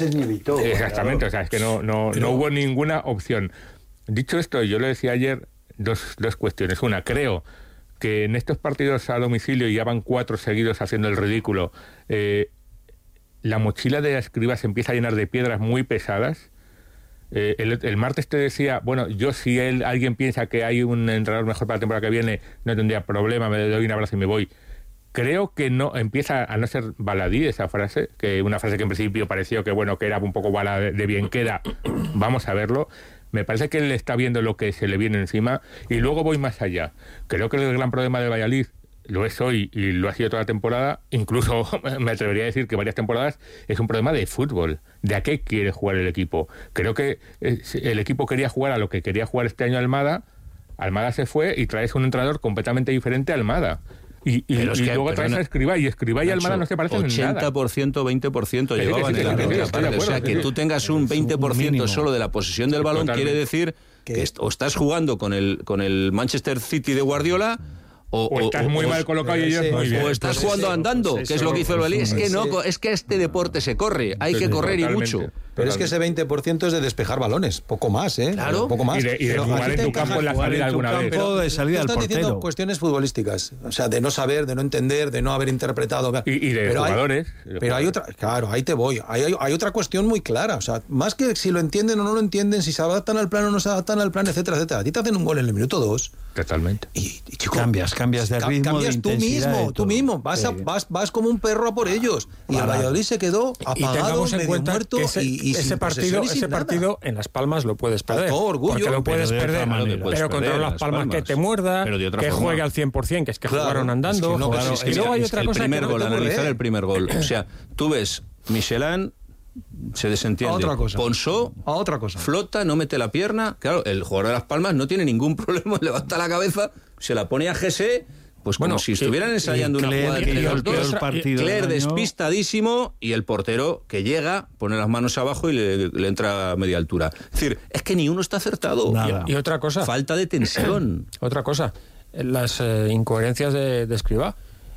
ni evitó. Exactamente, claro. O sea, es que no hubo ninguna opción. Dicho esto, yo le decía ayer dos cuestiones. Una, creo que en estos partidos a domicilio, ya van 4 seguidos haciendo el ridículo, la mochila de Escribá se empieza a llenar de piedras muy pesadas. El martes te decía, bueno, yo si alguien piensa que hay un entrenador mejor para la temporada que viene, no tendría problema, me doy un abrazo y me voy. Creo que no, empieza a no ser baladí esa frase, que una frase que en principio pareció que bueno, que era un poco bala de bien queda. Vamos a verlo. Me parece que él está viendo lo que se le viene encima. Y luego voy más allá. Creo que el gran problema de Valladolid, lo es hoy y lo ha sido toda la temporada, incluso me atrevería a decir que varias temporadas, es un problema de fútbol, de a qué quiere jugar el equipo. Creo que el equipo quería jugar a lo que quería jugar este año Almada se fue y traes un entrenador completamente diferente a Almada. Y luego traes a Escribá, y Escribá y Almada no se parecen en nada. 80%, 20% llevaban en la primera parte. O sea, que tú tengas un 20% solo de la posesión del balón, quiere decir que o estás jugando con el Manchester City de Guardiola, o estás muy mal colocado y ellos muy bien. O estás jugando andando, que es lo que hizo el Valladolid. Es que este deporte se corre, hay que correr y mucho. Pero es que ese 20% es de despejar balones, poco más, ¿eh? Claro. Poco más. Y de jugar en tu campo en la salida alguna vez. De salida al portero. Estás diciendo cuestiones futbolísticas, o sea, de no saber, de no entender, de no haber interpretado. Y de jugadores. Pero hay otra, claro, ahí te voy. Hay otra cuestión muy clara, o sea, más que si lo entienden o no lo entienden, si se adaptan al plan o no se adaptan al plan, etcétera, etcétera. A ti te hacen un gol en el minuto 2. Totalmente. Y chico, cambias de ritmo, cambias de tú mismo, vas como un perro a por ellos. Y el Valladolid se quedó apagado, medio muerto y ese partido en Las Palmas lo puedes perder. Con todo orgullo. Porque lo puedes perder, pero contra Las Palmas que te muerda, que juegue al 100%, que es que jugaron andando. Y luego hay otra cosa. Analizar el primer gol. O sea, tú ves Michelin, se desentiende. Otra cosa. Ponsó, otra cosa. Flota, no mete la pierna. Claro, el jugador de Las Palmas no tiene ningún problema, levanta la cabeza, se la pone a Jesse. Pues como si estuvieran ensayando una jugada entre los dos. Claire despistadísimo y el portero que llega, pone las manos abajo y le entra a media altura. Es decir, es que ni uno está acertado. Y otra cosa. Falta de tensión. Otra cosa. Las incoherencias de Escribá.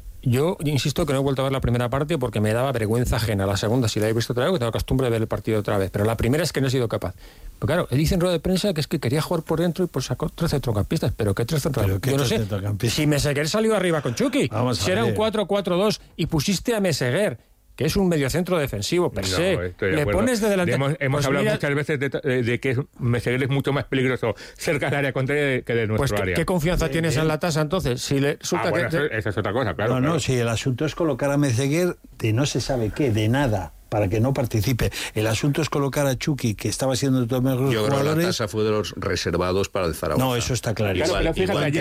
Yo insisto que no he vuelto a ver la primera parte porque me daba vergüenza ajena. La segunda, si la he visto otra vez, que tengo costumbre de ver el partido otra vez. Pero la primera es que no he sido capaz. Pero claro, él dice en rueda de prensa que es que quería jugar por dentro y pues sacó 3 centrocampistas. ¿Pero qué 3 centrocampistas? Yo no sé. Si Meseguer salió arriba con Chucky, si era un 4-4-2 y pusiste a Meseguer, que es un mediocentro defensivo per se, le pones de delantero. Hemos hablado muchas veces de que Meseguer es mucho más peligroso cerca del área contraria que de nuestro área. ¿Qué confianza tienes en la tasa entonces? Si le resulta esa es otra cosa, claro. No, si el asunto es colocar a Meseguer de no se sabe qué, de nada, para que no participe. El asunto es colocar a Chucky, que estaba siendo de todos los mejores jugadores. Yo creo que la tasa fue de los reservados para el Zaragoza. No, eso está claro. Igual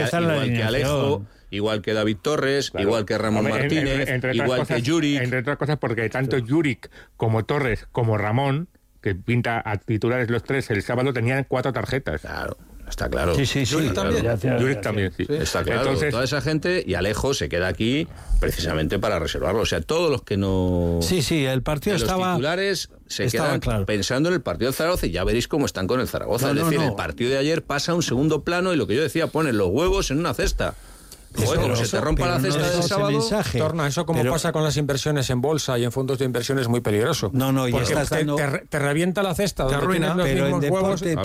que Alejo, igual que David Torres, igual que Ramón Martínez, igual que Juric. Entre otras cosas porque tanto Juric como Torres como Ramón, que pinta a titulares los 3 el sábado, tenían 4 tarjetas. Claro. Está claro. Sí. Juric también. Juric también, sí. Está claro. Entonces, toda esa gente, y Alejo se queda aquí precisamente para reservarlo. O sea, todos los que no... Sí, el partido estaba... Los titulares se quedan pensando en el partido del Zaragoza y ya veréis cómo están con el Zaragoza. Es decir, el partido de ayer pasa a un segundo plano y lo que yo decía, ponen los huevos en una cesta. Joder, como se te rompa la cesta del sábado. Torna, eso como pasa con las inversiones en bolsa y en fondos de inversión es muy peligroso. Y estás dando... te revienta la cesta, te arruina, pero en deporte,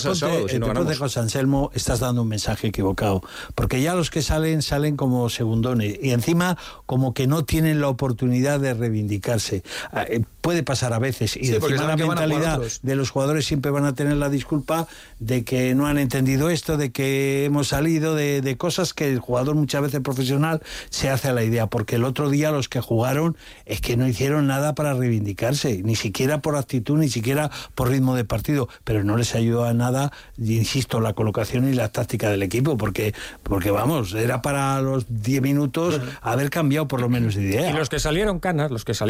si no de José Anselmo estás dando un mensaje equivocado, porque ya los que salen como segundones y encima como que no tienen la oportunidad de reivindicarse. Puede pasar a veces y encima la mentalidad de los jugadores siempre van a tener la disculpa de que no han entendido esto, de que hemos salido de cosas que el jugador muchas veces profesional se hace a la idea, porque el otro día los que jugaron es que no hicieron nada para reivindicarse, ni siquiera por actitud, ni siquiera por ritmo de partido, pero no les ayudó a nada, insisto, la colocación y la táctica del equipo, porque vamos, era para los 10 minutos haber cambiado por lo menos de idea. Y los que salieron canas,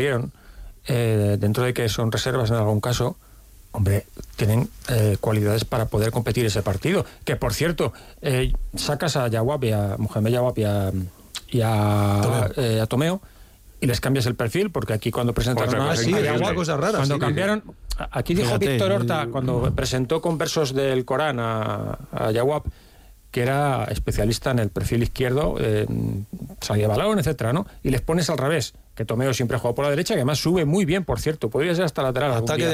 dentro de que son reservas en algún caso, hombre, tienen cualidades para poder competir ese partido. Que, por cierto, sacas a Jawab, a Mohamed Jawab y a Tomeo y les cambias el perfil, porque aquí cuando presentaron cuando cambiaron, aquí dijo Víctor Horta, cuando presentó con versos del Corán a Jawab, que era especialista en el perfil izquierdo, salida de balón, etcétera, ¿no? Y les pones al revés, que Tomeo siempre ha jugado por la derecha, que además sube muy bien, por cierto, podría ser hasta lateral algún día.